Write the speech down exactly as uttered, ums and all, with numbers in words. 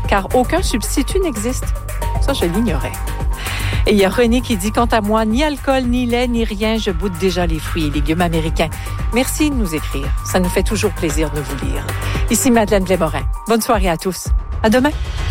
car aucun substitut n'existe. Ça, je l'ignorais. Et il y a René qui dit, quant à moi, ni alcool, ni lait, ni rien, je boude déjà les fruits et légumes américains. Merci de nous écrire. Ça nous fait toujours plaisir de vous lire. Ici Madeleine Blais-Morin. Bonne soirée à tous. À demain.